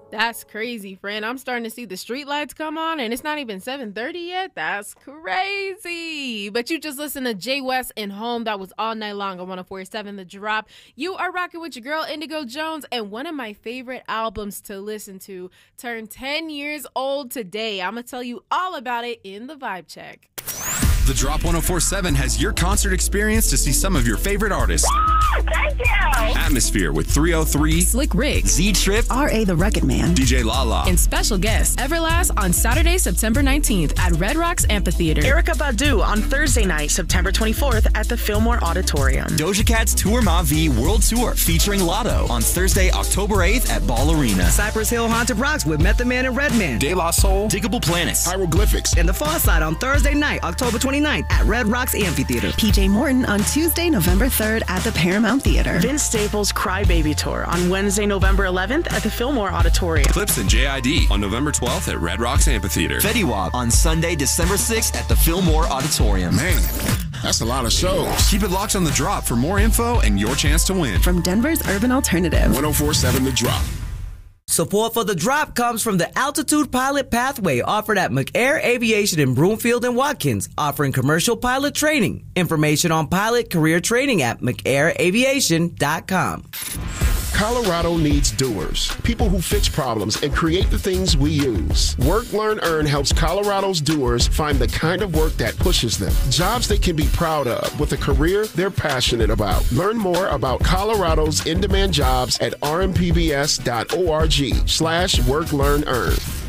That's crazy, friend. I'm starting to see the street lights come on, and it's not even 7:30 yet. That's crazy. But you just listened to Jay West and Home. That was all night long on 104.7 The Drop. You are rocking with your girl, Indigo Jones, and one of my favorite albums to listen to turned 10 years old today. I'm going to tell you all about it in the Vibe Check. The Drop 104.7 has your concert experience to see some of your favorite artists. Thank you. Atmosphere with 303, Slick Rick, Z-Trip, R.A. the Rugged Man, DJ Lala, and special guest Everlast on Saturday, September 19th at Red Rocks Amphitheater. Erykah Badu on Thursday night, September 24th at the Fillmore Auditorium. Doja Cat's Tour Ma Vie World Tour featuring Lotto on Thursday, October 8th at Ball Arena. Cypress Hill Haunted Rocks with Method Man and Redman. De La Soul, Diggable Planets, Hieroglyphics, And The Far Side on Thursday night, October 29th at Red Rocks Amphitheater. PJ Morton on Tuesday, November 3rd at the Paramount Theater. Vince Staples' Crybaby Tour on Wednesday, November 11th at the Fillmore Auditorium. Clips and JID on November 12th at Red Rocks Amphitheater. Fetty Wap on Sunday, December 6th at the Fillmore Auditorium. Man, that's a lot of shows. Keep it locked on The Drop for more info and your chance to win. From Denver's Urban Alternative. 104.7 The Drop. Support for The Drop comes from the Altitude Pilot Pathway offered at McAir Aviation in Broomfield and Watkins, offering commercial pilot training. Information on pilot career training at McAirAviation.com. Colorado needs doers, people who fix problems and create the things we use. Work, Learn, Earn helps Colorado's doers find the kind of work that pushes them. Jobs they can be proud of with a career they're passionate about. Learn more about Colorado's in-demand jobs at rmpbs.org/work, learn, earn.